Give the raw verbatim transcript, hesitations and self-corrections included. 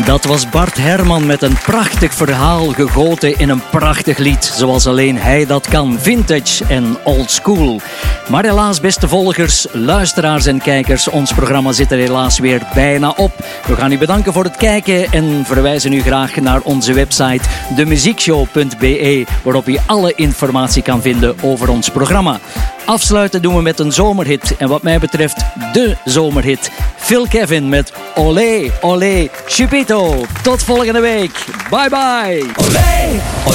Dat was Bart Herman met een prachtig verhaal gegoten in een prachtig lied, zoals alleen hij dat kan. Vintage en old school. Maar helaas, beste volgers, luisteraars en kijkers, ons programma zit er helaas weer bijna op. We gaan u bedanken voor het kijken en verwijzen u graag naar onze website de muziekshow punt b e, waarop u alle informatie kan vinden over ons programma. Afsluiten doen we met een zomerhit en wat mij betreft de zomerhit. Phil Kevin met Olé, Olé, Chupito. Tot volgende week. Bye bye. Olé, olé.